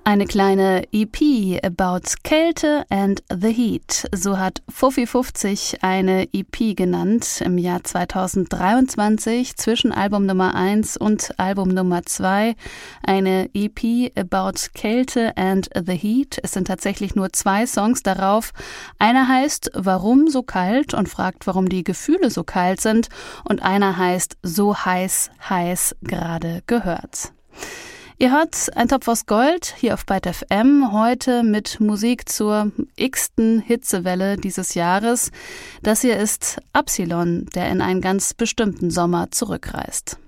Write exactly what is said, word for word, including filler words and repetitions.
Eine kleine E P about Kälte and the Heat. So hat Fuffi fünfzig eine E P genannt im Jahr zweitausenddreiundzwanzig zwischen Album Nummer eins und Album Nummer zwei. Eine E P about Kälte and the Heat. Es sind tatsächlich nur zwei Songs darauf. Einer heißt Warum so kalt und fragt, warum die Gefühle so kalt sind. Und einer heißt So heiß, heiß gerade gehört. Ihr hört Ein Topf aus Gold hier auf Byte F M, heute mit Musik zur x-ten Hitzewelle dieses Jahres. Das hier ist Absilon, der in einen ganz bestimmten Sommer zurückreist.